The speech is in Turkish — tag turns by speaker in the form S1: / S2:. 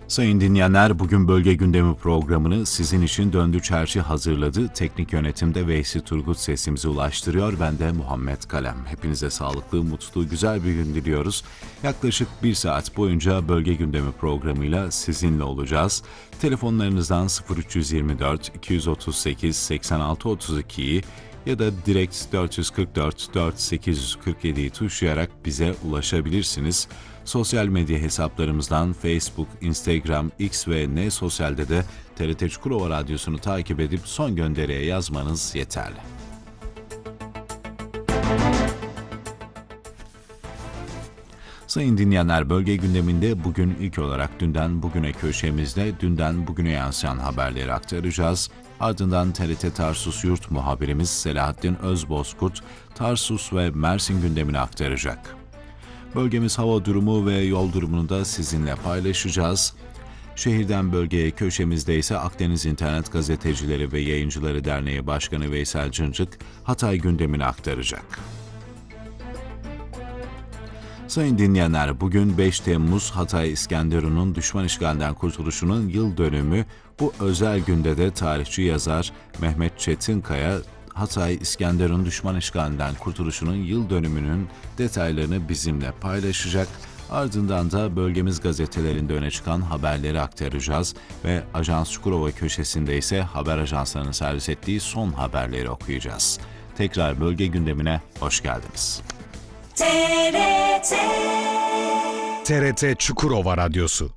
S1: Sayın dinleyenler, bugün Bölge Gündemi programını sizin için Döndü Çerçi hazırladı. Teknik yönetimde Veysi Turgut sesimizi ulaştırıyor. Ben de Muhammed Kalem. Hepinize sağlıklı, mutlu, güzel bir gün diliyoruz. Yaklaşık bir saat boyunca Bölge Gündemi programıyla sizinle olacağız. Telefonlarınızdan 0324 238 86 32'yi ya da direkt 444 4847'yi tuşlayarak bize ulaşabilirsiniz. Sosyal medya hesaplarımızdan Facebook, Instagram, X ve N Sosyal'de de TRT Çukurova Radyosu'nu takip edip son gönderiye yazmanız yeterli. Sayın dinleyenler, bölge gündeminde bugün ilk olarak dünden bugüne köşemizde dünden bugüne yansıyan haberleri aktaracağız. Ardından TRT Tarsus Yurt muhabirimiz Selahattin Özbozkurt, Tarsus ve Mersin gündemini aktaracak. Bölgemiz hava durumu ve yol durumunu da sizinle paylaşacağız. Şehirden bölgeye köşemizde ise Akdeniz İnternet Gazetecileri ve Yayıncıları Derneği Başkanı Veysel Cıncık, Hatay gündemini aktaracak. Sayın dinleyenler, bugün 5 Temmuz Hatay İskenderun'un düşman işgalinden kurtuluşunun yıl dönümü. Bu özel günde de tarihçi yazar Mehmet Çetinkaya, Hatay İskenderun düşman işgalinden kurtuluşunun yıl dönümünün detaylarını bizimle paylaşacak. Ardından da bölgemiz gazetelerinde öne çıkan haberleri aktaracağız ve Ajans Çukurova köşesinde ise haber ajanslarının servis ettiği son haberleri okuyacağız. Tekrar bölge gündemine hoş geldiniz.
S2: TRT Çukurova Radyosu.